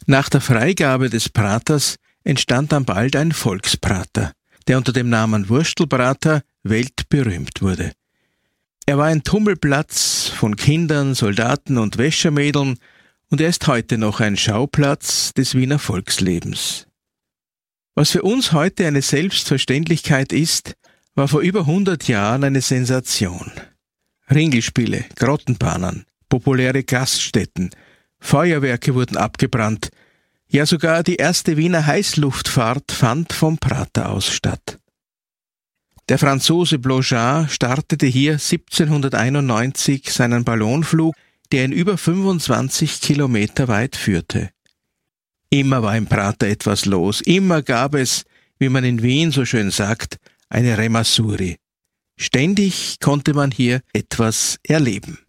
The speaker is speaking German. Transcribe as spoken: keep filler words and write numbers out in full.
Nach der Freigabe des Praters entstand dann bald ein Volksprater, der unter dem Namen Wurstelprater weltberühmt wurde. Er war ein Tummelplatz von Kindern, Soldaten und Wäschermädeln und er ist heute noch ein Schauplatz des Wiener Volkslebens. Was für uns heute eine Selbstverständlichkeit ist, war vor über hundert Jahren eine Sensation. Ringelspiele, Grottenbahnen, populäre Gaststätten, Feuerwerke wurden abgebrannt, ja sogar die erste Wiener Heißluftfahrt fand vom Prater aus statt. Der Franzose Blojard startete hier siebzehnhunderteinundneunzig seinen Ballonflug, der ihn über fünfundzwanzig Kilometer weit führte. Immer war im Prater etwas los, immer gab es, wie man in Wien so schön sagt, eine Remassuri. Ständig konnte man hier etwas erleben.